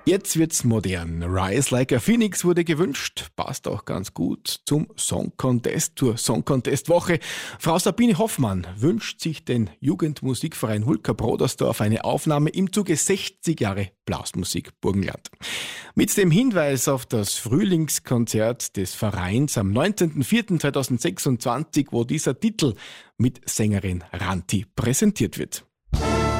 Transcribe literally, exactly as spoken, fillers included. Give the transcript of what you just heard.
Jetzt wird's modern. Rise Like a Phoenix wurde gewünscht. Passt auch ganz gut zum Song Contest, zur Song Contest Woche. Frau Sabine Hoffmann wünscht sich den Jugendmusikverein Hulka Brodersdorf eine Aufnahme im Zuge sechzig Jahre Blasmusik Burgenland. Mit dem Hinweis auf das Frühlingskonzert des Vereins am neunzehnten vierten zweitausendsechsundzwanzig, wo dieser Titel mit Sängerin Ranti präsentiert wird.